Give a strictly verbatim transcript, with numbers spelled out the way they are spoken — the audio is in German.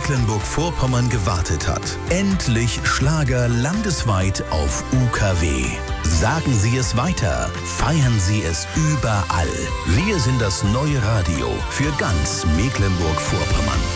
Mecklenburg-Vorpommern gewartet hat. Endlich Schlager landesweit auf U K W. Sagen Sie es weiter, feiern Sie es überall. Wir sind das neue Radio für ganz Mecklenburg-Vorpommern.